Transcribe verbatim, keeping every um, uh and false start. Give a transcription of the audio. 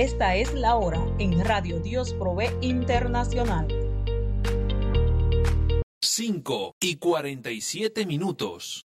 Esta es la hora en Radio Dios Provee Internacional. cinco y cuarenta y siete minutos.